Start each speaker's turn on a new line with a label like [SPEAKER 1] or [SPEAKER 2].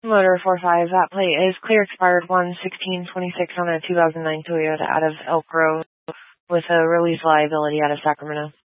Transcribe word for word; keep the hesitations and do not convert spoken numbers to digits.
[SPEAKER 1] Motor four five, that plate is clear expired one sixteen twenty-six on a two thousand nine Toyota out of Elk Grove with a release liability out of Sacramento.